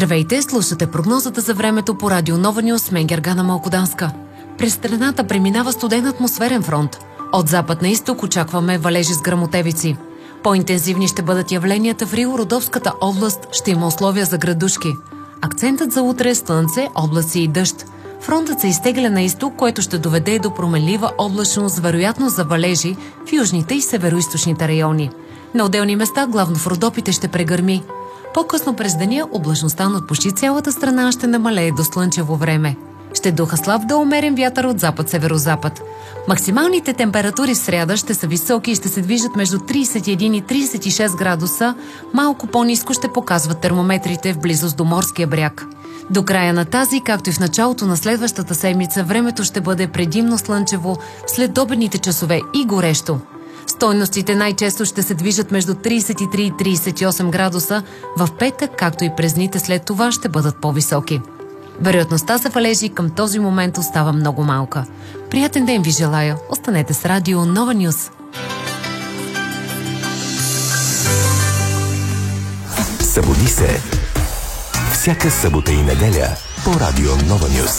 Здравейте, слушате прогнозата за времето по радио Нова Нюс, мен Гергана Малкоданска. През страната преминава студен атмосферен фронт. От запад на изток очакваме валежи с гръмотевици. По-интензивни ще бъдат явленията в Рило-Родопската област, ще има условия за градушки. Акцентът за утре е слънце, облаци и дъжд. Фронтът се изтегля на изток, което ще доведе до променлива облачност, вероятно за валежи в южните и североизточните райони. На отделни места, главно в Родопите, ще прегърми. По-късно през деня облачността над почти цялата страна ще намалее до слънчево време. Ще духа слаб до умерен вятър от запад-северозапад. Максималните температури в сряда ще са високи и ще се движат между 31 и 36 градуса. Малко по-ниско ще показват термометрите в близост до морския бряг. До края на тази, както и в началото на следващата седмица, времето ще бъде предимно слънчево, след обедните часове и горещо. Стойностите най-често ще се движат между 33 и 38 градуса, в петък, както и през дните след това, ще бъдат по-високи. Вероятността за валежи към този момент остава много малка. Приятен ден ви желая! Останете с радио Нова Нюс. Събуди се! Всяка събота и неделя по радио Нова Нюс.